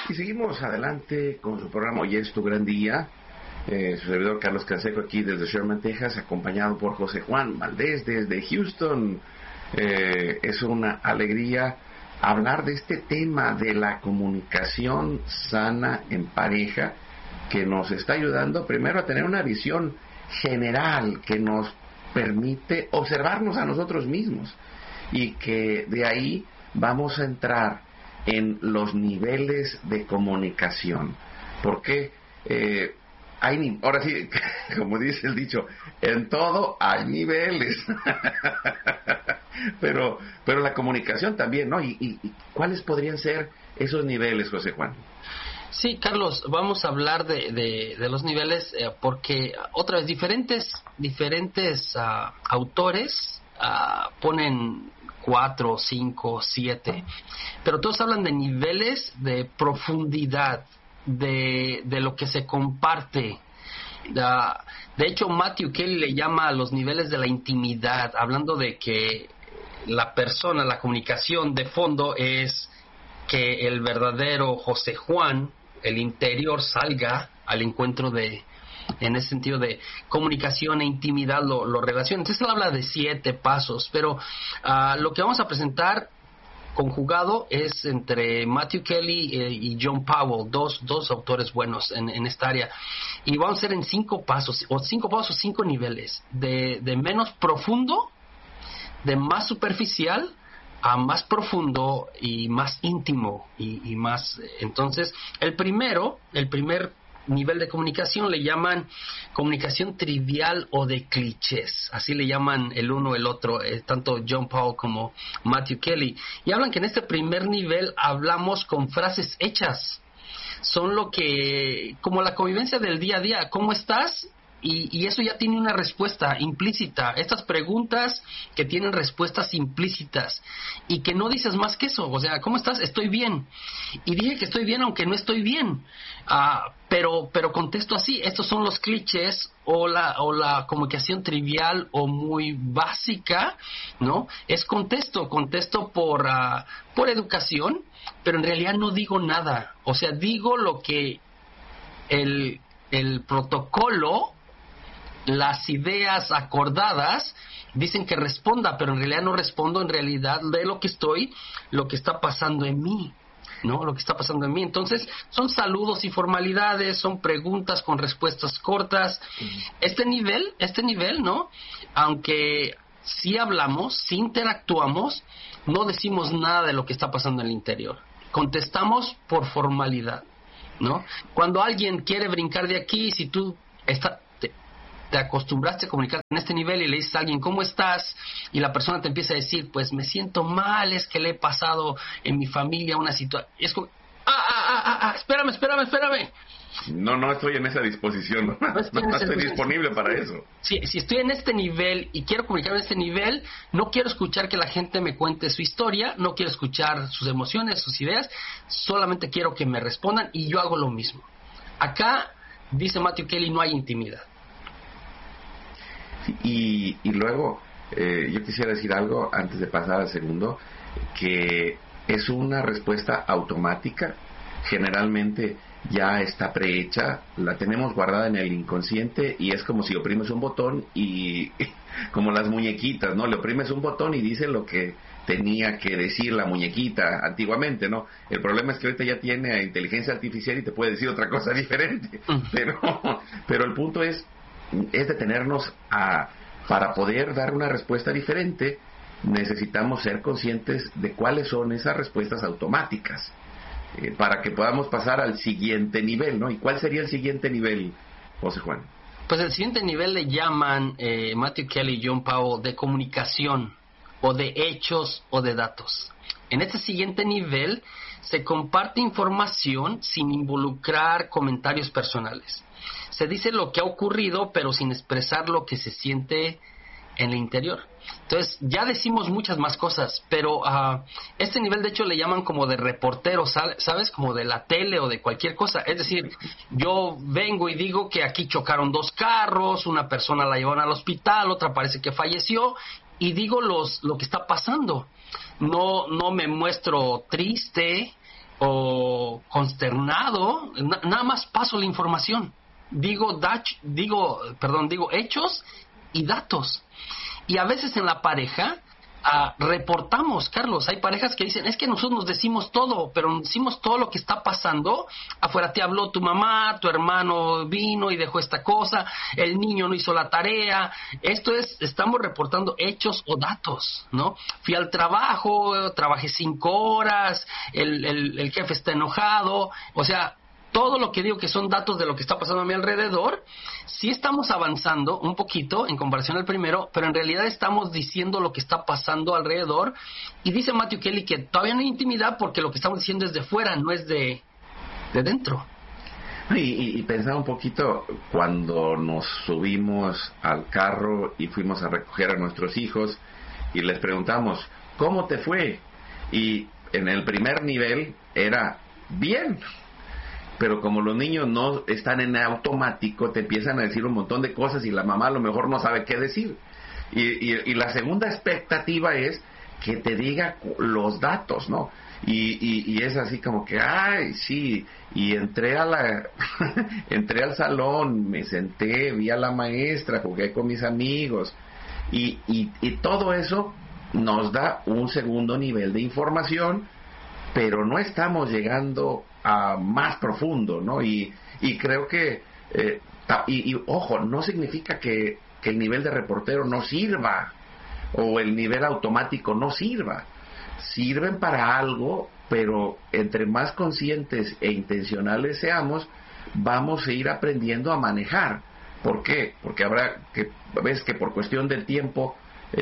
Y seguimos adelante con su programa Hoy es tu gran día. Su servidor Carlos Canseco aquí desde Sherman, Texas, acompañado por José Juan Valdés desde Houston. Es una alegría hablar de este tema de la comunicación sana en pareja, que nos está ayudando primero a tener una visión general que nos permite observarnos a nosotros mismos, y que de ahí vamos a entrar en los niveles de comunicación, porque ahora sí, como dice el dicho, en todo hay niveles. pero la comunicación también, ¿no? ¿Y cuáles podrían ser esos niveles, José Juan? Sí, Carlos, vamos a hablar de los niveles porque otra vez diferentes autores ponen 4, 5, 7, pero todos hablan de niveles de profundidad de lo que se comparte. De hecho, Matthew Kelly le llama a los niveles de la intimidad, hablando de que la persona, la comunicación de fondo es que el verdadero José Juan, el interior, salga al encuentro en ese sentido de comunicación e intimidad, lo relaciona. Entonces él habla de 7 pasos, pero lo que vamos a presentar conjugado es entre Matthew Kelly y John Powell, dos autores buenos en esta área, y vamos a hacer en 5 pasos o 5 niveles, de menos profundo, de más superficial a más profundo y más íntimo y más. Entonces el primer nivel de comunicación le llaman comunicación trivial o de clichés, así le llaman el uno el otro, tanto John Powell como Matthew Kelly, y hablan que en este primer nivel hablamos con frases hechas, son lo que, como la convivencia del día a día, ¿cómo estás? Y eso ya tiene una respuesta implícita. Estas preguntas que tienen respuestas implícitas y que no dices más que eso. O sea, ¿cómo estás? Estoy bien. Y dije que estoy bien aunque no estoy bien. Pero contesto así. Estos son los clichés o la comunicación trivial o muy básica, ¿no? Es contesto por educación, pero en realidad no digo nada. O sea, digo lo que el protocolo, las ideas acordadas dicen que responda, pero en realidad no respondo, en realidad de lo que está pasando en mí, ¿no? Lo que está pasando en mí. Entonces, son saludos y formalidades, son preguntas con respuestas cortas. Este nivel, ¿no? Aunque sí hablamos, sí interactuamos, no decimos nada de lo que está pasando en el interior. Contestamos por formalidad, ¿no? Cuando alguien quiere brincar de aquí, si tú te acostumbraste a comunicar en este nivel y le dices a alguien ¿cómo estás? Y la persona te empieza a decir pues me siento mal, es que le he pasado en mi familia una situación, es como espérame. No estoy en esa disposición, no estoy disponible para eso. Si estoy en este nivel y quiero comunicar en este nivel, no quiero escuchar que la gente me cuente su historia, no quiero escuchar sus emociones, sus ideas, solamente quiero que me respondan y yo hago lo mismo. Acá, dice Matthew Kelly, no hay intimidad. Y luego, yo quisiera decir algo antes de pasar al segundo, que es una respuesta automática, generalmente ya está prehecha, la tenemos guardada en el inconsciente y es como si oprimes un botón y como las muñequitas, ¿no? Le oprimes un botón y dice lo que tenía que decir la muñequita antiguamente, ¿no? El problema es que ahorita ya tiene inteligencia artificial y te puede decir otra cosa diferente, pero el punto es detenernos para poder dar una respuesta diferente. Necesitamos ser conscientes de cuáles son esas respuestas automáticas, para que podamos pasar al siguiente nivel, ¿no? ¿Y cuál sería el siguiente nivel, José Juan? Pues el siguiente nivel le llaman Matthew Kelly y John Powell de comunicación o de hechos o de datos. En este siguiente nivel se comparte información sin involucrar comentarios personales. Se dice lo que ha ocurrido, pero sin expresar lo que se siente en el interior. Entonces, ya decimos muchas más cosas, pero este nivel de hecho le llaman como de reportero, ¿sabes? Como de la tele o de cualquier cosa. Es decir, yo vengo y digo que aquí chocaron 2 carros, una persona la llevaron al hospital, otra parece que falleció, y digo lo que está pasando. No me muestro triste, o consternado, nada más paso la información. Digo hechos y datos. Y a veces en la pareja reportamos, Carlos, hay parejas que dicen, es que nosotros nos decimos todo, pero nos decimos todo lo que está pasando. Afuera te habló tu mamá, tu hermano vino y dejó esta cosa, el niño no hizo la tarea. Estamos reportando hechos o datos, ¿no? Fui al trabajo, trabajé 5 horas, el jefe está enojado, o sea, todo lo que digo que son datos de lo que está pasando a mi alrededor. Sí estamos avanzando un poquito en comparación al primero, pero en realidad estamos diciendo lo que está pasando alrededor. Y dice Matthew Kelly que todavía no hay intimidad porque lo que estamos diciendo es de fuera, no es de dentro. Y pensar un poquito cuando nos subimos al carro y fuimos a recoger a nuestros hijos y les preguntamos, ¿cómo te fue? Y en el primer nivel era bien. Pero como los niños no están en automático, te empiezan a decir un montón de cosas y la mamá a lo mejor no sabe qué decir. Y la segunda expectativa es que te diga los datos, ¿no? Y es así como que, ay, sí, y entré al salón, me senté, vi a la maestra, jugué con mis amigos, y todo eso nos da un segundo nivel de información, pero no estamos llegando a más profundo, ¿no? Y creo que ojo, no significa que el nivel de reportero no sirva o el nivel automático no sirva. Sirven para algo, pero entre más conscientes e intencionales seamos, vamos a ir aprendiendo a manejar. ¿Por qué? Porque ves que por cuestión del tiempo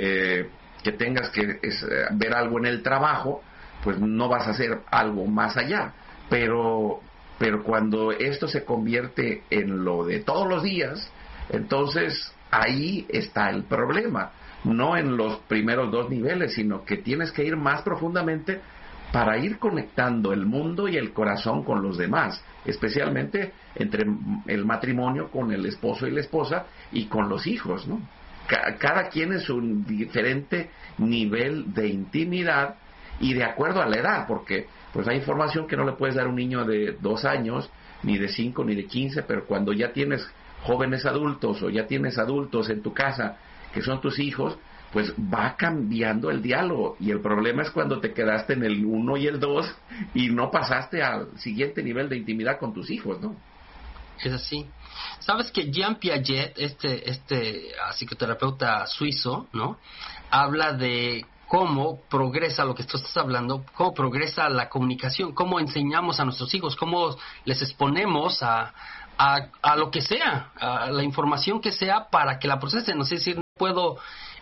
que tengas que ver algo en el trabajo, pues no vas a hacer algo más allá. Pero cuando esto se convierte en lo de todos los días, entonces ahí está el problema. No en los primeros 2 niveles, sino que tienes que ir más profundamente para ir conectando el mundo y el corazón con los demás, especialmente entre el matrimonio con el esposo y la esposa y con los hijos, ¿no? Cada quien es un diferente nivel de intimidad y de acuerdo a la edad, porque pues hay información que no le puedes dar a un niño de 2 años, ni de 5, ni de 15, pero cuando ya tienes jóvenes adultos o ya tienes adultos en tu casa que son tus hijos, pues va cambiando el diálogo, y el problema es cuando te quedaste en el 1 y el 2 y no pasaste al siguiente nivel de intimidad con tus hijos, ¿no? Es así. Sabes que Jean Piaget, psicoterapeuta suizo, ¿no?, habla de cómo progresa lo que tú estás hablando, cómo progresa la comunicación, cómo enseñamos a nuestros hijos, cómo les exponemos a lo que sea, a la información que sea para que la procesen. No sé, decir, no puedo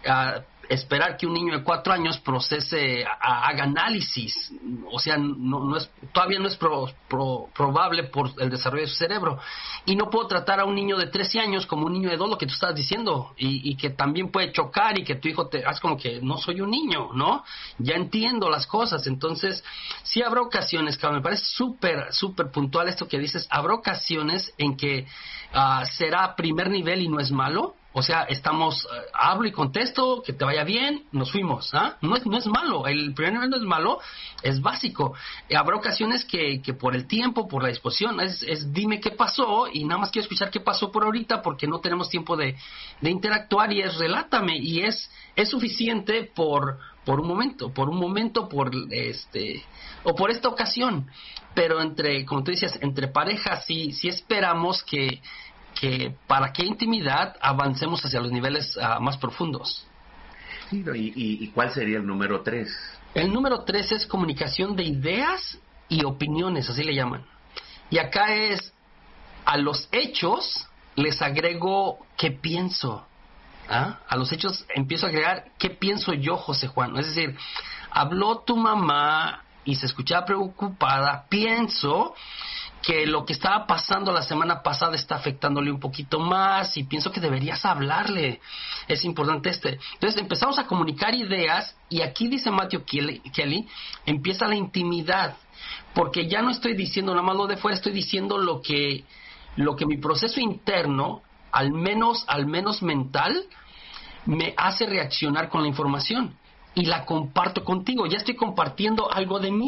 esperar que un niño de 4 años procese, haga análisis, o sea, todavía no es probable por el desarrollo de su cerebro, y no puedo tratar a un niño de 13 años como un niño de 2, lo que tú estás diciendo, y que también puede chocar y que tu hijo te hace como que no soy un niño, ¿no? Ya entiendo las cosas. Entonces sí habrá ocasiones, que me parece súper puntual esto que dices, habrá ocasiones en que será primer nivel y no es malo. O sea, estamos, hablo y contesto, que te vaya bien, nos fuimos, ¿ah? No es malo, el primer nivel no es malo, es básico. Habrá ocasiones que por el tiempo, por la disposición, es dime qué pasó, y nada más quiero escuchar qué pasó por ahorita, porque no tenemos tiempo de interactuar, y es relátame, y es suficiente por un momento, o por esta ocasión. Pero como tú decías, entre parejas sí esperamos que para qué intimidad avancemos hacia los niveles más profundos. Sí, ¿y cuál sería el número 3? El número 3 es comunicación de ideas y opiniones, así le llaman. Y acá es, a los hechos les agrego qué pienso. A los hechos empiezo a agregar qué pienso yo, José Juan. Es decir, habló tu mamá y se escuchaba preocupada, pienso que lo que estaba pasando la semana pasada está afectándole un poquito más, y pienso que deberías hablarle. Es importante Entonces empezamos a comunicar ideas, y aquí dice Matthew Kelly, empieza la intimidad, porque ya no estoy diciendo nada más lo de fuera, estoy diciendo lo que mi proceso interno, al menos mental, me hace reaccionar con la información, y la comparto contigo. Ya estoy compartiendo algo de mí.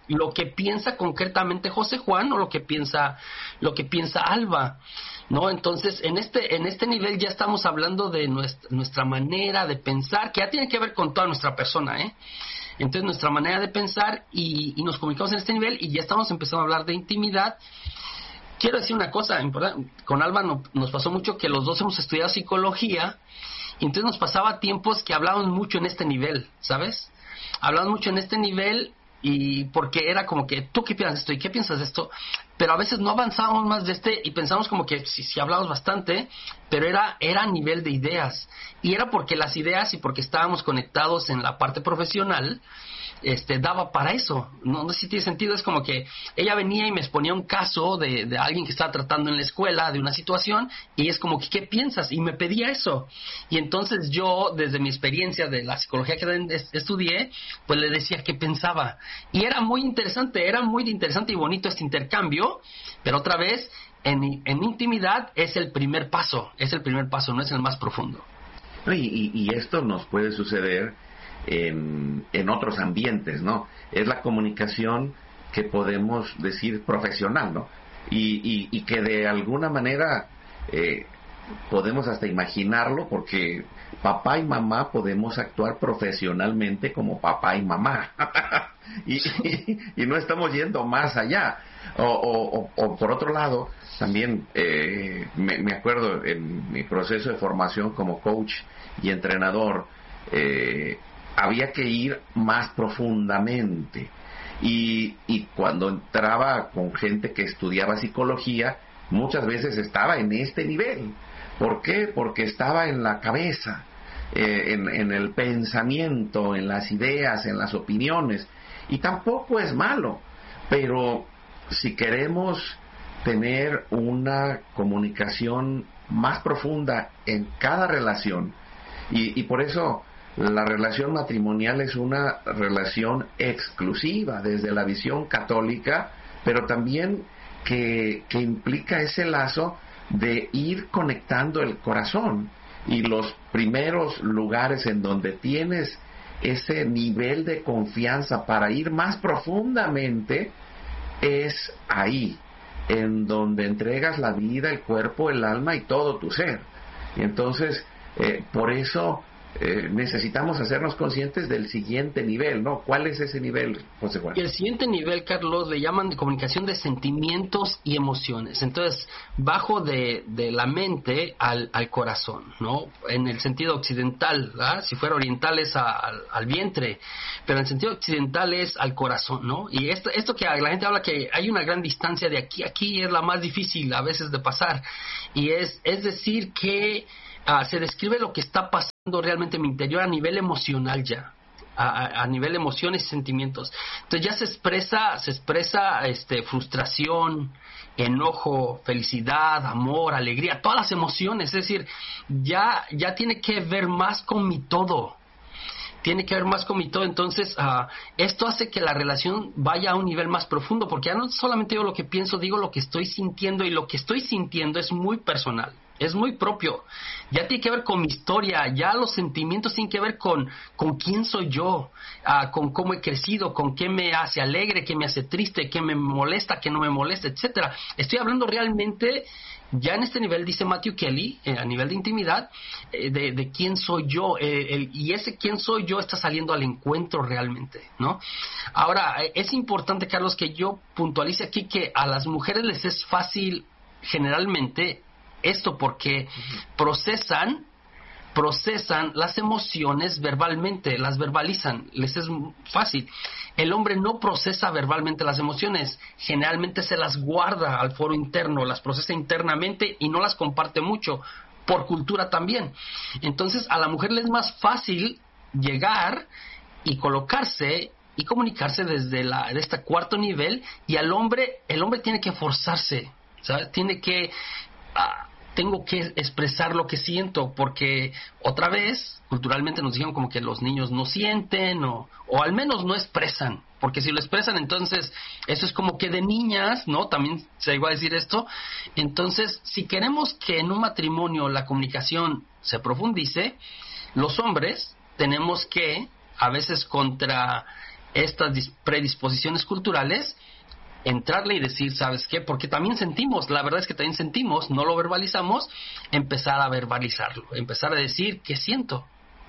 lo que piensa concretamente José Juan o lo que piensa Alba, ¿no? Entonces, en este nivel ya estamos hablando de nuestra manera de pensar, que ya tiene que ver con toda nuestra persona, ¿eh? Entonces, nuestra manera de pensar y nos comunicamos en este nivel y ya estamos empezando a hablar de intimidad. Quiero decir una cosa importante. Con Alba nos pasó mucho que los dos hemos estudiado psicología y entonces nos pasaba tiempos que hablábamos mucho en este nivel, ¿sabes? Hablábamos mucho en este nivel y porque era como que, ¿tú qué piensas de esto? ¿Y qué piensas de esto? Pero a veces no avanzábamos más de y pensamos como que sí hablábamos bastante, pero era a nivel de ideas. Y era porque las ideas y porque estábamos conectados en la parte profesional, daba para eso. No sé si tiene sentido. Es como que ella venía y me exponía un caso de alguien que estaba tratando en la escuela de una situación y es como que, ¿qué piensas? Y me pedía eso. Y entonces yo, desde mi experiencia de la psicología que estudié, pues le decía qué pensaba. Y era muy interesante y bonito este intercambio, pero otra vez, en intimidad es el primer paso, no es el más profundo. Y esto nos puede suceder en otros ambientes, ¿no? Es la comunicación que podemos decir profesional, ¿no? Y que de alguna manera podemos hasta imaginarlo, porque papá y mamá podemos actuar profesionalmente como papá y mamá y no estamos yendo más allá. O por otro lado, también me acuerdo en mi proceso de formación como coach y entrenador, había que ir más profundamente y cuando entraba con gente que estudiaba psicología, muchas veces estaba en este nivel. ¿Por qué? Porque estaba en la cabeza, en el pensamiento, en las ideas, en las opiniones, y tampoco es malo, pero si queremos tener una comunicación más profunda en cada relación, y por eso la relación matrimonial es una relación exclusiva desde la visión católica, pero también que implica ese lazo de ir conectando el corazón. Y los primeros lugares en donde tienes ese nivel de confianza para ir más profundamente es ahí, en donde entregas la vida, el cuerpo, el alma y todo tu ser. Y entonces, por eso necesitamos hacernos conscientes del siguiente nivel, ¿no? ¿Cuál es ese nivel, José Juan? Y el siguiente nivel, Carlos, le llaman de comunicación de sentimientos y emociones. Entonces, bajo de la mente al corazón, ¿no? En el sentido occidental, ¿verdad? Si fuera oriental es al vientre, pero en el sentido occidental es al corazón, ¿no? Y esto que la gente habla que hay una gran distancia de aquí a aquí es la más difícil a veces de pasar. Y es decir que se describe lo que está pasando realmente en mi interior a nivel emocional ya, a nivel de emociones y sentimientos. Entonces ya se expresa frustración, enojo, felicidad, amor, alegría, todas las emociones. Es decir, ya tiene que ver más con mi todo. Entonces esto hace que la relación vaya a un nivel más profundo, porque ya no solamente digo lo que pienso, digo lo que estoy sintiendo, y lo que estoy sintiendo es muy personal, es muy propio, ya tiene que ver con mi historia, ya los sentimientos tienen que ver con quién soy yo, con cómo he crecido, con qué me hace alegre, qué me hace triste, qué me molesta, qué no me molesta, etcétera. Estoy hablando realmente ya en este nivel, dice Matthew Kelly, a nivel de intimidad, de quién soy yo, y ese quién soy yo está saliendo al encuentro realmente, ¿no? Ahora, es importante, Carlos, que yo puntualice aquí que a las mujeres les es fácil generalmente esto, porque procesan las emociones verbalmente, las verbalizan, les es fácil. El hombre no procesa verbalmente las emociones, generalmente se las guarda al foro interno, las procesa internamente y no las comparte mucho, por cultura también. Entonces a la mujer le es más fácil llegar y colocarse y comunicarse desde este cuarto nivel, y el hombre tiene que forzarse, ¿sabes? Tengo que expresar lo que siento, porque otra vez, culturalmente nos dijeron como que los niños no sienten o al menos no expresan, porque si lo expresan, entonces eso es como que de niñas, ¿no? También se iba a decir esto. Entonces, si queremos que en un matrimonio la comunicación se profundice, los hombres tenemos que, a veces contra estas predisposiciones culturales, entrarle y decir, ¿sabes qué? Porque también sentimos, la verdad es que también sentimos, no lo verbalizamos, empezar a verbalizarlo, empezar a decir, ¿qué siento?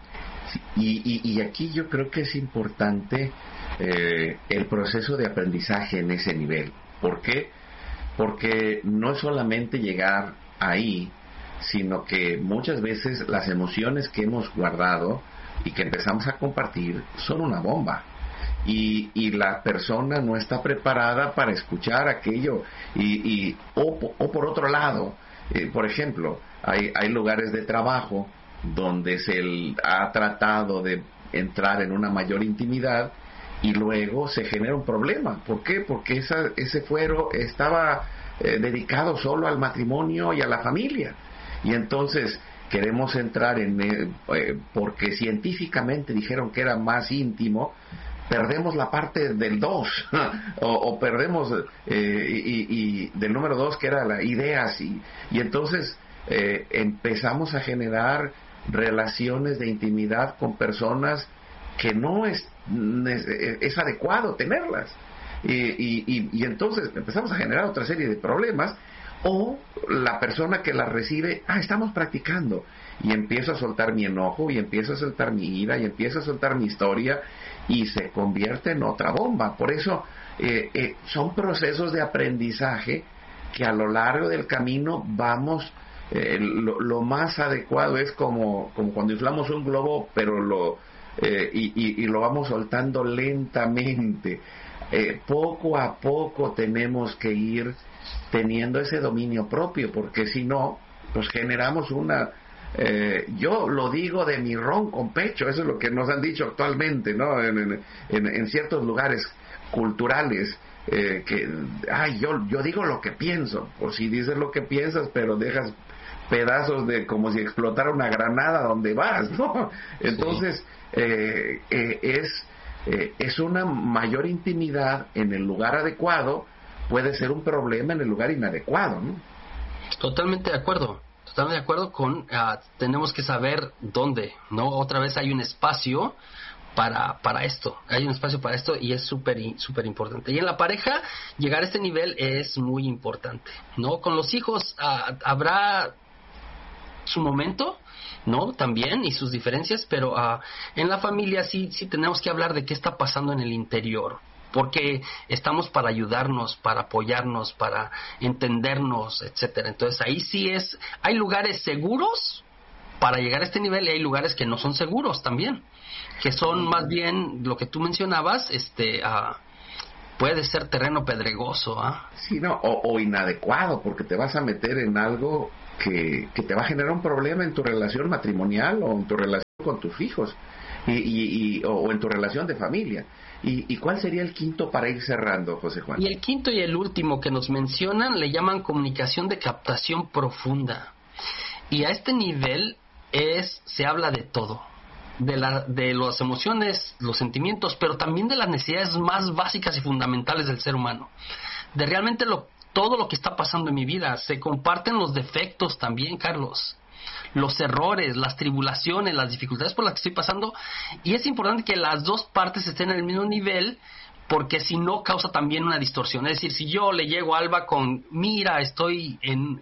Y aquí yo creo que es importante el proceso de aprendizaje en ese nivel. ¿Por qué? Porque no es solamente llegar ahí, sino que muchas veces las emociones que hemos guardado y que empezamos a compartir son una bomba. Y la persona no está preparada para escuchar aquello. O por otro lado, por ejemplo, hay lugares de trabajo donde se ha tratado de entrar en una mayor intimidad y luego se genera un problema. ¿Por qué? Porque ese fuero estaba dedicado solo al matrimonio y a la familia. Y entonces queremos entrar porque científicamente dijeron que era más íntimo, perdemos la parte del 2 o perdemos y del número 2 que era la ideas y entonces empezamos a generar relaciones de intimidad con personas que no es adecuado tenerlas y entonces empezamos a generar otra serie de problemas. O la persona que la recibe, estamos practicando, y empiezo a soltar mi enojo, y empiezo a soltar mi ira, y empiezo a soltar mi historia, y se convierte en otra bomba. Por eso son procesos de aprendizaje que a lo largo del camino vamos, lo más adecuado es como cuando inflamos un globo, pero lo vamos soltando lentamente. Poco a poco tenemos que ir teniendo ese dominio propio, porque si no, pues generamos yo lo digo de mi ron con pecho, eso es lo que nos han dicho actualmente, ¿no? En ciertos lugares culturales, yo digo lo que pienso. Pues si dices lo que piensas, pero dejas pedazos de como si explotara una granada donde vas, ¿no? Entonces, es una mayor intimidad en el lugar adecuado, puede ser un problema en el lugar inadecuado, ¿no? Totalmente de acuerdo con tenemos que saber dónde, ¿no? Otra vez hay un espacio para esto, y es súper importante. Y en la pareja, llegar a este nivel es muy importante, ¿no? Con los hijos habrá su momento, ¿no? También, y sus diferencias, pero en la familia sí tenemos que hablar de qué está pasando en el interior, porque estamos para ayudarnos, para apoyarnos, para entendernos, etcétera. Entonces ahí hay lugares seguros para llegar a este nivel y hay lugares que no son seguros también, que son más bien lo que tú mencionabas, puede ser terreno pedregoso, Sí, no, o inadecuado, porque te vas a meter en algo que te va a generar un problema en tu relación matrimonial o en tu relación con tus hijos o en tu relación de familia. ¿Y cuál sería el quinto para ir cerrando, José Juan? Y el quinto y el último que nos mencionan le llaman comunicación de captación profunda. Y a este nivel se habla de todo, de las emociones, los sentimientos, pero también de las necesidades más básicas y fundamentales del ser humano. De realmente todo lo que está pasando en mi vida. Se comparten los defectos también, Carlos, los errores, las tribulaciones, las dificultades por las que estoy pasando, y es importante que las dos partes estén en el mismo nivel, porque si no causa también una distorsión. Es decir, si yo le llego a Alba con, mira, estoy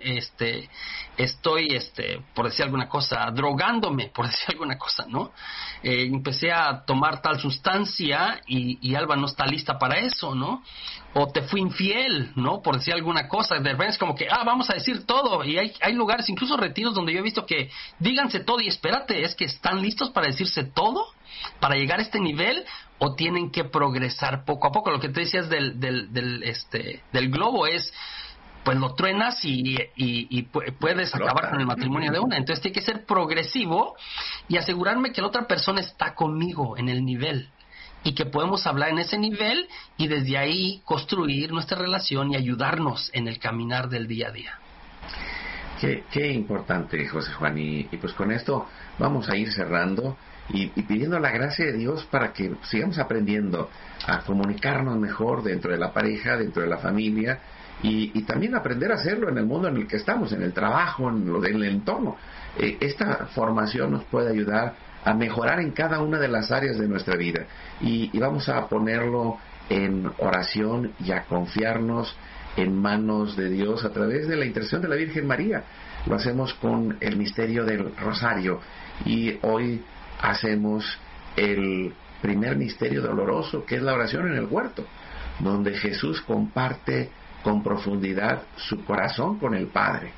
por decir alguna cosa, drogándome, por decir alguna cosa, ¿no? Empecé a tomar tal sustancia y Alba no está lista para eso, ¿no? O te fui infiel, ¿no? Por decir alguna cosa. De repente es como que, vamos a decir todo. Y hay lugares, incluso retiros, donde yo he visto que díganse todo y espérate, ¿es que están listos para decirse todo? ¿Para llegar a este nivel? ¿O tienen que progresar poco a poco? Lo que te decías del globo es, pues lo truenas y puedes acabar con el matrimonio de una. Entonces tiene que ser progresivo y asegurarme que la otra persona está conmigo en el nivel y que podemos hablar en ese nivel y desde ahí construir nuestra relación y ayudarnos en el caminar del día a día. Qué importante, José Juan, y pues con esto vamos a ir cerrando y pidiendo la gracia de Dios para que sigamos aprendiendo a comunicarnos mejor dentro de la pareja, dentro de la familia, y también aprender a hacerlo en el mundo en el que estamos, en el trabajo, en el entorno. Esta formación nos puede ayudar a mejorar en cada una de las áreas de nuestra vida. Y vamos a ponerlo en oración y a confiarnos en manos de Dios a través de la intercesión de la Virgen María. Lo hacemos con el misterio del Rosario, y hoy hacemos el primer misterio doloroso, que es la oración en el huerto, donde Jesús comparte con profundidad su corazón con el Padre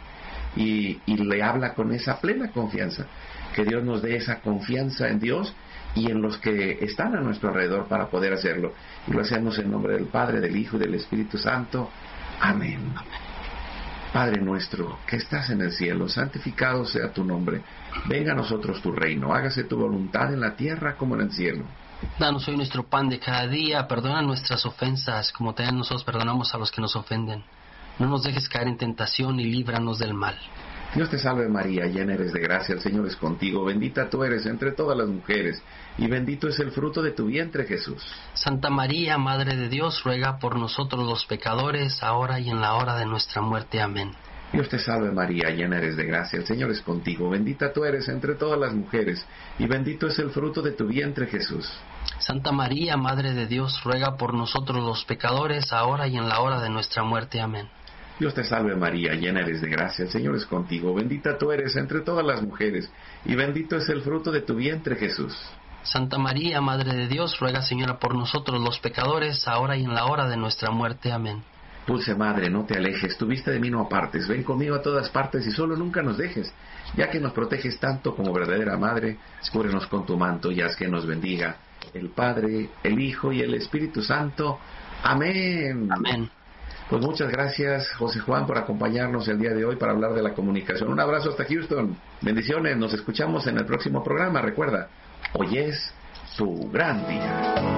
y le habla con esa plena confianza. Que Dios nos dé esa confianza en Dios y en los que están a nuestro alrededor para poder hacerlo. Y lo hacemos en nombre del Padre, del Hijo y del Espíritu Santo. Amén. Padre nuestro, que estás en el cielo, santificado sea tu nombre. Venga a nosotros tu reino, hágase tu voluntad en la tierra como en el cielo. Danos hoy nuestro pan de cada día, perdona nuestras ofensas, como también nosotros perdonamos a los que nos ofenden. No nos dejes caer en tentación y líbranos del mal. Dios te salve María, llena eres de gracia, el Señor es contigo, bendita tú eres entre todas las mujeres, y bendito es el fruto de tu vientre Jesús. Santa María, Madre de Dios, ruega por nosotros los pecadores, ahora y en la hora de nuestra muerte. Amén. Dios te salve María, llena eres de gracia, el Señor es contigo, bendita tú eres entre todas las mujeres, y bendito es el fruto de tu vientre Jesús. Santa María, Madre de Dios, ruega por nosotros los pecadores, ahora y en la hora de nuestra muerte. Amén. Dios te salve María, llena eres de gracia, el Señor es contigo, bendita tú eres entre todas las mujeres, y bendito es el fruto de tu vientre Jesús. Santa María, Madre de Dios, ruega Señora por nosotros los pecadores, ahora y en la hora de nuestra muerte. Amén. Dulce Madre, no te alejes, tu vista de mí no apartes, ven conmigo a todas partes y solo nunca nos dejes, ya que nos proteges tanto como verdadera Madre, cúbrenos con tu manto y haz que nos bendiga el Padre, el Hijo y el Espíritu Santo. Amén. Amén. Pues muchas gracias, José Juan, por acompañarnos el día de hoy para hablar de la comunicación. Un abrazo hasta Houston. Bendiciones, nos escuchamos en el próximo programa. Recuerda, hoy es tu gran día.